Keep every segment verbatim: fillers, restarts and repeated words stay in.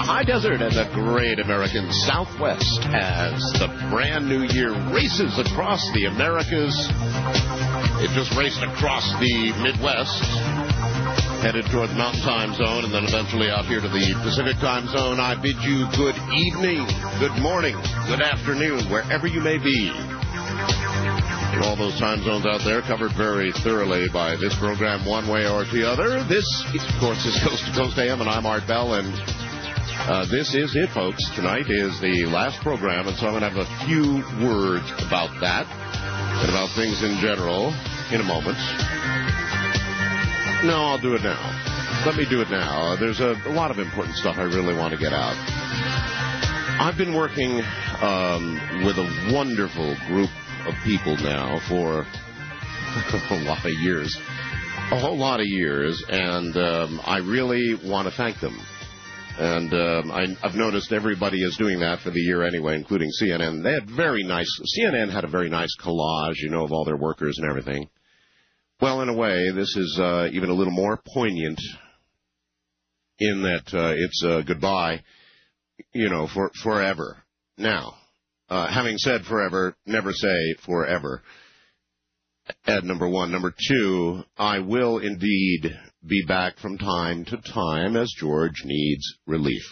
high desert and the great American Southwest as the brand new year races across the Americas. It just raced across the Midwest, headed toward the Mountain Time Zone, and then eventually out here to the Pacific Time Zone. I bid you good evening, good morning, good afternoon, wherever you may be. And all those time zones out there covered very thoroughly by this program one way or the other. This, of course, is Coast to Coast A M, and I'm Art Bell, and uh, this is it, folks. Tonight is the last program, and so I'm going to have a few words about that and about things in general in a moment. No, I'll do it now. Let me do it now. There's a, a lot of important stuff I really want to get out. I've been working um, with a wonderful group of people now for a lot of years, a whole lot of years, and um, I really want to thank them. And um, I, I've noticed everybody is doing that for the year anyway, including C N N. They had very nice, C N N had a very nice collage, you know, of all their workers and everything. Well, in a way, this is uh, even a little more poignant in that uh, it's uh, goodbye, you know, for forever. Now, Uh, having said forever, never say forever. At number one. Number two, I will indeed be back from time to time as George needs relief.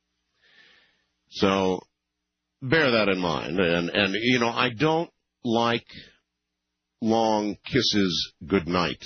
So bear that in mind. And, and you know, I don't like long kisses goodnight.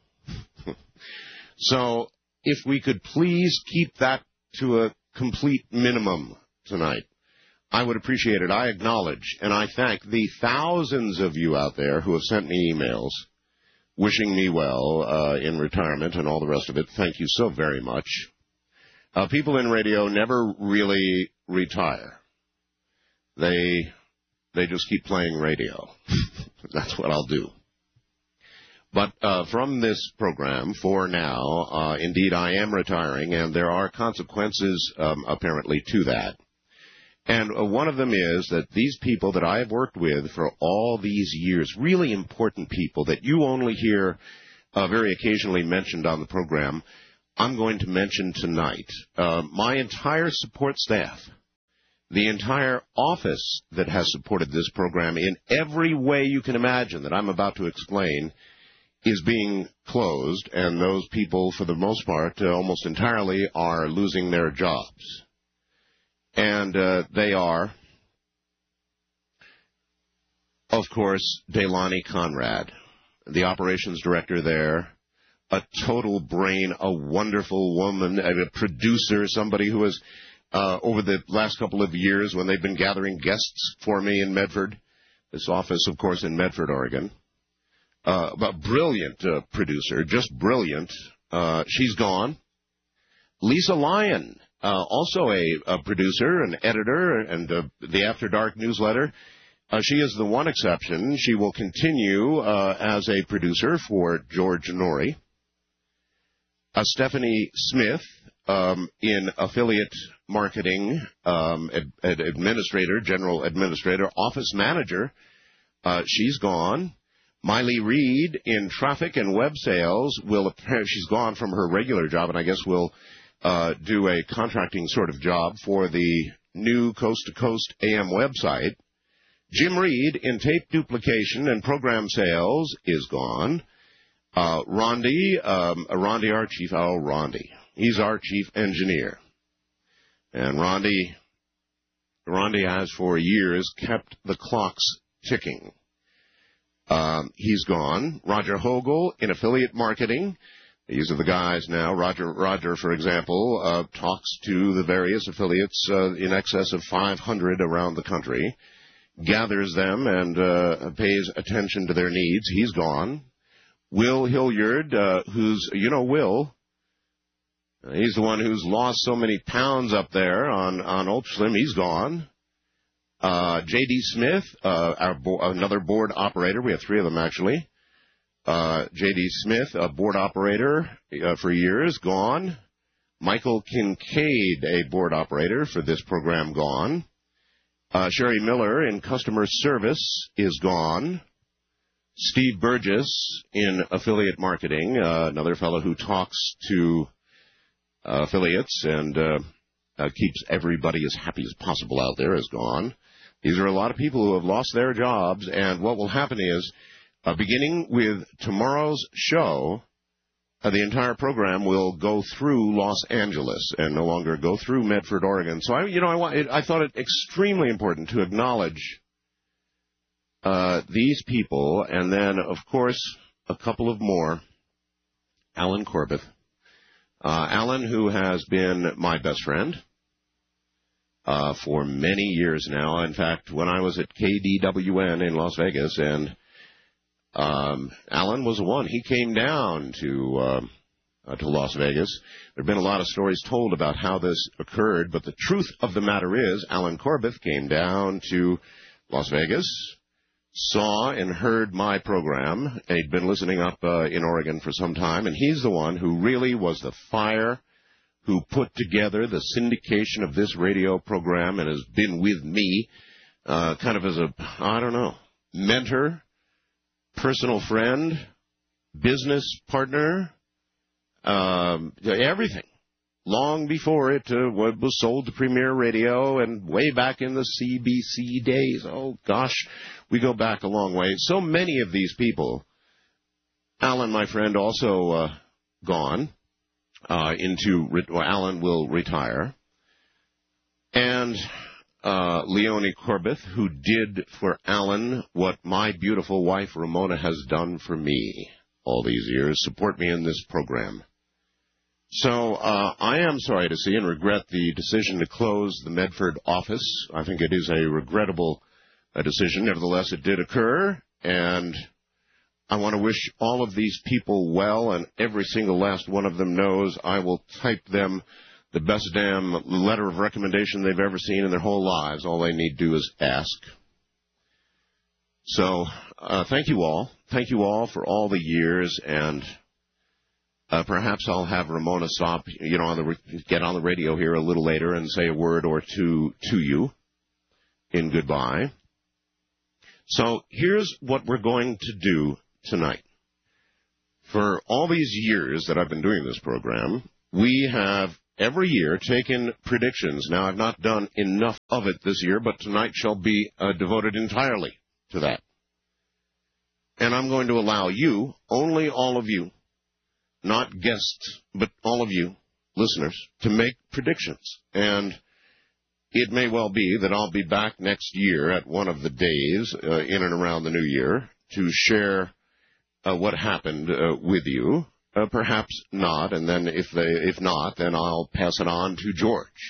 So if we could please keep that to a complete minimum tonight, I would appreciate it. I acknowledge and I thank the thousands of you out there who have sent me emails wishing me well uh, in retirement and all the rest of it. Thank you so very much. Uh, people in radio never really retire. They they just keep playing radio. That's what I'll do. But uh, from this program, for now, uh, indeed I am retiring, and there are consequences um, apparently to that. And uh, one of them is that these people that I have worked with for all these years, really important people that you only hear uh, very occasionally mentioned on the program, I'm going to mention tonight. Uh, my entire support staff, the entire office that has supported this program in every way you can imagine that I'm about to explain, is being closed, and those people, for the most part, uh, almost entirely, are losing their jobs. And uh, they are, of course, Delaney Conrad, the operations director there, a total brain, a wonderful woman, a producer, somebody who has, uh, over the last couple of years when they've been gathering guests for me in Medford, this office, of course, in Medford, Oregon, uh, a brilliant uh, producer, just brilliant. Uh, she's gone. Lisa Lyon. Uh, also a, a producer, an editor, and uh, the After Dark newsletter. Uh, she is the one exception. She will continue uh, as a producer for George Norrie. Uh, Stephanie Smith um, in affiliate marketing, um, ad, ad administrator, general administrator, office manager. Uh, she's gone. Miley Reed in traffic and web sales will. She's gone from her regular job, and I guess will Uh, do a contracting sort of job for the new Coast to Coast A M website. Jim Reed in tape duplication and program sales is gone. Uh, Rondi, um, Rondi, our chief, oh, Rondi. He's our chief engineer. And Rondi, Rondi has for years kept the clocks ticking. Um, he's gone. Roger Hogle in affiliate marketing. These are the guys now. Roger, Roger, for example, uh, talks to the various affiliates uh, in excess of five hundred around the country, gathers them and uh, pays attention to their needs. He's gone. Will Hilliard, uh, who's, you know, Will, uh, he's the one who's lost so many pounds up there on, on Ultra Slim. He's gone. Uh, J D. Smith, uh, our bo- another board operator. We have three of them, actually. Uh, J D. Smith, a board operator uh, for years, gone. Michael Kincaid, a board operator for this program, gone. Uh, Sherry Miller in customer service is gone. Steve Burgess in affiliate marketing, uh, another fellow who talks to uh, affiliates and uh, uh, keeps everybody as happy as possible out there is gone. These are a lot of people who have lost their jobs, and what will happen is, uh, beginning with tomorrow's show, uh, the entire program will go through Los Angeles and no longer go through Medford, Oregon. So, I, you know, I, want, it, I thought it extremely important to acknowledge uh, these people, and then, of course, a couple of more. Alan Corbett. Uh, Alan, who has been my best friend uh, for many years now. In fact, when I was at K D W N in Las Vegas, and um, Alan was the one. He came down to uh, uh, to Las Vegas. There have been a lot of stories told about how this occurred, but the truth of the matter is Alan Corbett came down to Las Vegas, saw and heard my program, and he'd been listening up uh, in Oregon for some time, and he's the one who really was the fire who put together the syndication of this radio program and has been with me uh, kind of as a, I don't know, mentor, personal friend, business partner, um, everything. Long before it uh, was sold to Premier Radio and way back in the C B C days. Oh, gosh, we go back a long way. So many of these people. Alan, my friend, also uh, gone uh, into, well, Alan will retire. And uh, Leonie Corbett, who did for Alan what my beautiful wife Ramona has done for me all these years, support me in this program. So uh, I am sorry to see and regret the decision to close the Medford office. I think it is a regrettable uh, decision. Nevertheless, it did occur, and I want to wish all of these people well, and every single last one of them knows I will type them the best damn letter of recommendation they've ever seen in their whole lives. All they need to do is ask. So uh, thank you all. Thank you all for all the years, and Uh, perhaps I'll have Ramona stop, you know, on the get on the radio here a little later and say a word or two to you in goodbye. So here's what we're going to do tonight. For all these years that I've been doing this program, we have every year taken predictions. Now, I've not done enough of it this year, but tonight shall be uh, devoted entirely to that. And I'm going to allow you, only all of you, not guests, but all of you listeners, to make predictions. And it may well be that I'll be back next year at one of the days uh, in and around the new year to share uh, what happened uh, with you. Uh, perhaps not, and then if they, if not, then I'll pass it on to George.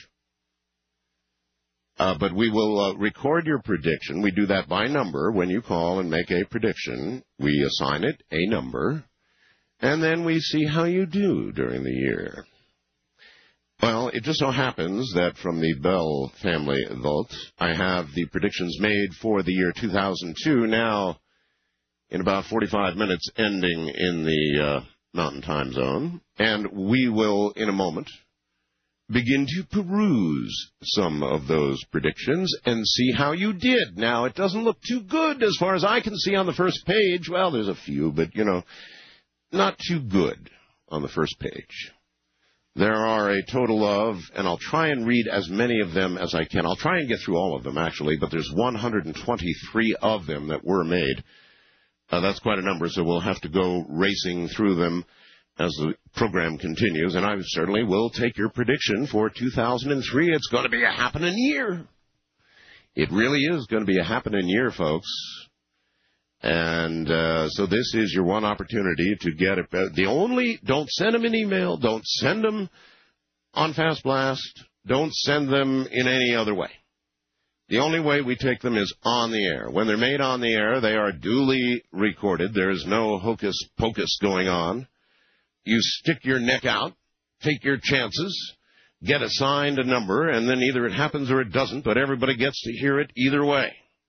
Uh, but we will uh, record your prediction. We do that by number. When you call and make a prediction, we assign it a number. And then we see how you do during the year. Well, it just so happens that from the Bell family vault, I have the predictions made for the year two thousand two now in about forty-five minutes, ending in the uh, Mountain Time Zone. And we will, in a moment, begin to peruse some of those predictions and see how you did. Now, it doesn't look too good as far as I can see on the first page. Well, there's a few, but, you know, not too good on the first page. There are a total of, and I'll try and read as many of them as I can. I'll try and get through all of them, actually, but there's one hundred twenty-three of them that were made. Uh, that's quite a number, so we'll have to go racing through them as the program continues, and I certainly will take your prediction for two thousand three. It's going to be a happening year. It really is going to be a happening year, folks. And uh, so this is your one opportunity to get it. The only, don't send them an email. Don't send them on Fast Blast. Don't send them in any other way. The only way we take them is on the air. When they're made on the air, they are duly recorded. There's no hocus pocus going on. You stick your neck out, take your chances, get assigned a number, and then either it happens or it doesn't, but everybody gets to hear it either way.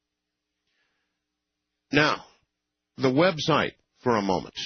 Now, the website for a moment.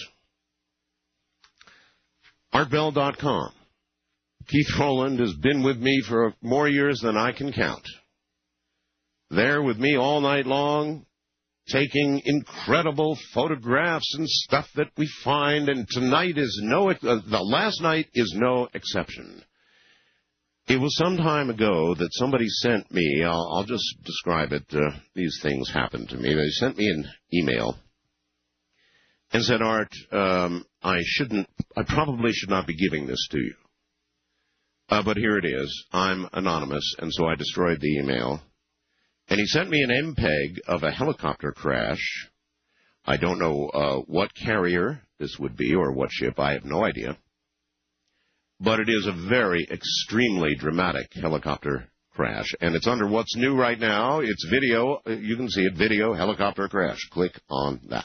art bell dot com. Keith Rowland has been with me for more years than I can count. There with me all night long, taking incredible photographs and stuff that we find, and tonight is no, uh, the last night is no exception. It was some time ago that somebody sent me, I'll, I'll just describe it, uh, these things happened to me. They sent me an email and said, Art, um, I shouldn't, I probably should not be giving this to you. Uh, but here it is. I'm anonymous, and so I destroyed the email. And he sent me an M P E G of a helicopter crash. I don't know uh, what carrier this would be or what ship. I have no idea. But it is a very extremely dramatic helicopter crash. And it's under What's New right now. It's video. You can see it. Video, helicopter crash. Click on that.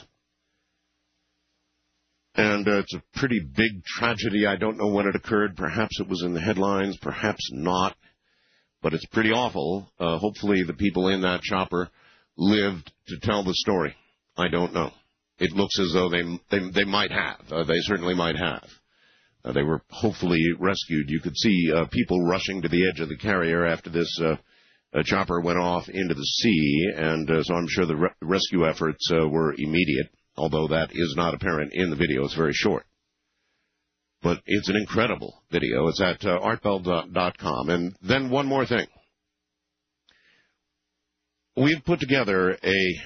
And uh, it's a pretty big tragedy. I don't know when it occurred. Perhaps it was in the headlines. Perhaps not. But it's pretty awful. Uh, hopefully the people in that chopper lived to tell the story. I don't know. It looks as though they they, they might have. Uh, they certainly might have. Uh, they were hopefully rescued. You could see uh, people rushing to the edge of the carrier after this uh, uh, chopper went off into the sea, and uh, so I'm sure the re- rescue efforts uh, were immediate, although that is not apparent in the video. It's very short. But it's an incredible video. It's at uh, art bell dot com. And then one more thing. We've put together a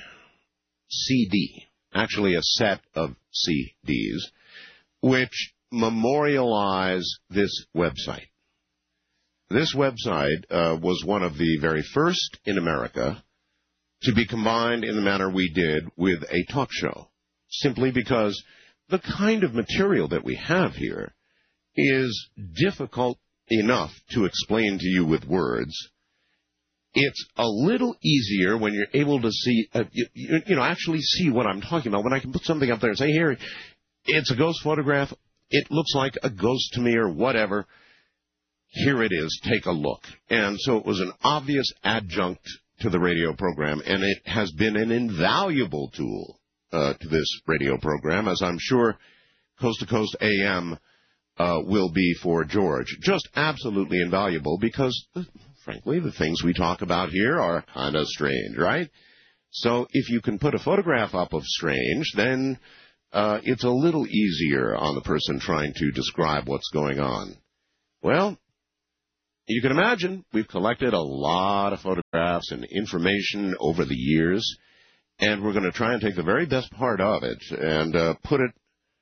C D, actually a set of C Ds, which memorialize this website. This website uh, was one of the very first in America to be combined in the manner we did with a talk show, simply because the kind of material that we have here is difficult enough to explain to you with words. It's a little easier when you're able to see, uh, you, you know, actually see what I'm talking about. When I can put something up there and say, here, it's a ghost photograph. It looks like a ghost to me or whatever. Here it is. Take a look. And so it was an obvious adjunct to the radio program, and it has been an invaluable tool uh, to this radio program, as I'm sure Coast to Coast A M uh, will be for George. Just absolutely invaluable because, frankly, the things we talk about here are kind of strange, right? So if you can put a photograph up of strange, then Uh, it's a little easier on the person trying to describe what's going on. Well, you can imagine we've collected a lot of photographs and information over the years, and we're going to try and take the very best part of it and uh, put it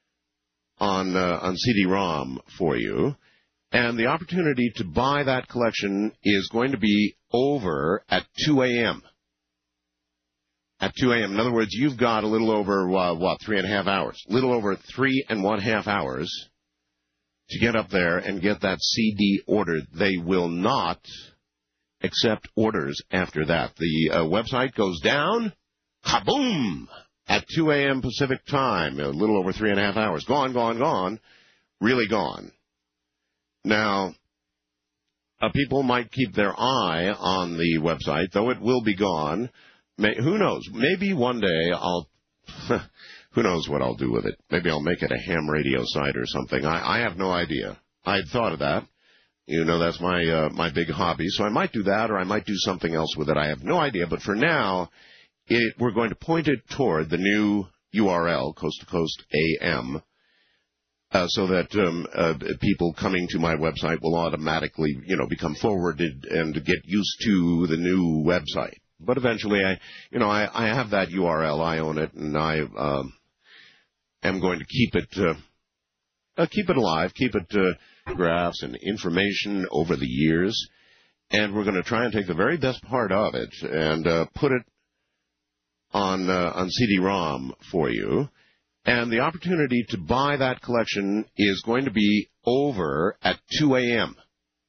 on uh, on C D ROM for you. And the opportunity to buy that collection is going to be over at two a.m. At two a.m. In other words, you've got a little over, uh, what, three and a half hours. A little over three and one half hours to get up there and get that C D ordered. They will not accept orders after that. The uh, website goes down, kaboom, at two a.m. Pacific time. A little over three and a half hours. Gone, gone, gone. Really gone. Now, uh, people might keep their eye on the website, though it will be gone. May, who knows? Maybe one day I'll, who knows what I'll do with it. Maybe I'll make it a ham radio site or something. I, I have no idea. I'd thought of that. You know, that's my uh, my big hobby. So I might do that or I might do something else with it. I have no idea. But for now, it, we're going to point it toward the new U R L, Coast to Coast A M, uh, so that um, uh, people coming to my website will automatically, you know, become forwarded and get used to the new website. But eventually, I, you know, I, I have that U R L. I own it, and I um, am going to keep it, uh, uh, keep it alive, keep it uh, graphs and information over the years, and we're going to try and take the very best part of it and uh, put it on uh, on C D ROM for you. And the opportunity to buy that collection is going to be over at two a.m.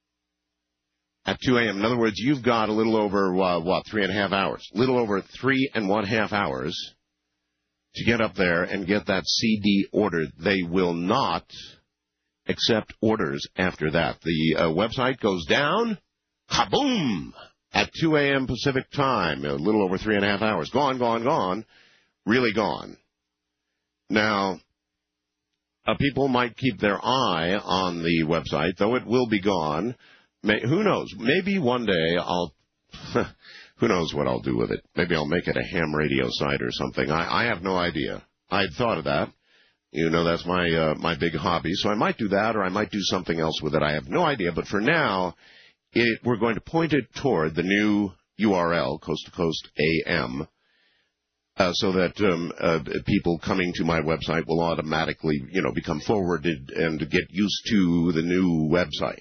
At two a.m. In other words, you've got a little over, uh, what, three and a half hours. A little over three and one half hours to get up there and get that C D ordered. They will not accept orders after that. The uh, website goes down, kaboom, at two a.m. Pacific time. A little over three and a half hours. Gone, gone, gone. Really gone. Now, uh, people might keep their eye on the website, though it will be gone. May, who knows? Maybe one day I'll, who knows what I'll do with it. Maybe I'll make it a ham radio site or something. I, I have no idea. I'd thought of that. You know, that's my uh, my big hobby. So I might do that or I might do something else with it. I have no idea. But for now, it, we're going to point it toward the new U R L, Coast to Coast A M, uh, so that um, uh, people coming to my website will automatically, you know, become forwarded and get used to the new website.